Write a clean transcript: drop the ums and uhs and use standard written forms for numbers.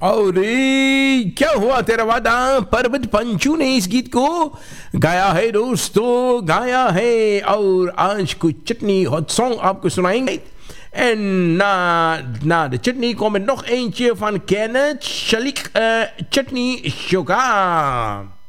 और क्या हुआ तेरा वादा, पर्वत पंचू ने इस गीत को गाया है दोस्तों, गाया है। और आज कुछ चटनी हot song आपको सुनाएंगे. En na de chutney komt er nog eentje van Kenneth Shalik Chutney Sugar.